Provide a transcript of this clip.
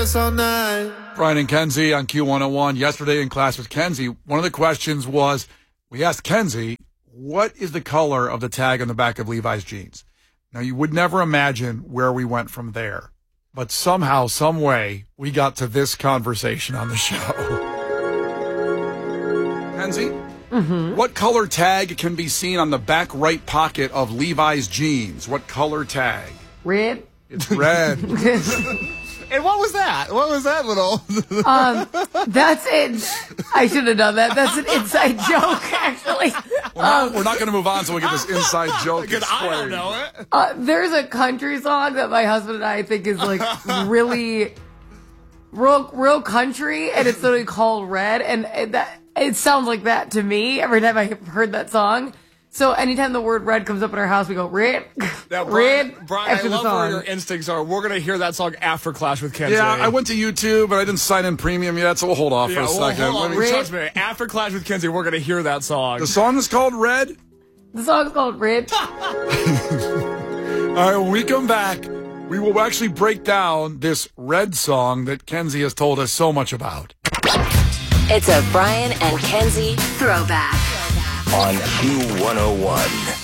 all night. Brian and Kenzie on Q101. Yesterday in class with Kenzie, one of the questions was, we asked Kenzie, what is the color of the tag on the back of Levi's jeans? Now, you would never imagine where we went from there. But somehow, some way, we got to this conversation on the show. Kenzie, what color tag can be seen on the back right pocket of Levi's jeans? What color tag? Red. It's red. And what was that? What was that little? That's it. I should have done that. That's an inside joke, actually. We're not going to move on until we get this inside joke Because I don't explained. know it. There's a country song that my husband and I think is like really real country, and it's literally called Red, and that it sounds like that to me every time I heard that song. So anytime the word red comes up in our house, we go red, Now, red. Brian, I after the love where song. your instincts are. We're going to hear that song after Clash with Kenzie. Yeah, I went to YouTube, but I didn't sign in premium yet, so we'll hold off for a second. Hold on. Red. Trust me. After Clash with Kenzie, we're going to hear that song. The song is called Red. The song's called Red. All right, when we come back, we will actually break down this Red song that Kenzie has told us so much about. It's a Brian and Kenzie throwback. On Q101.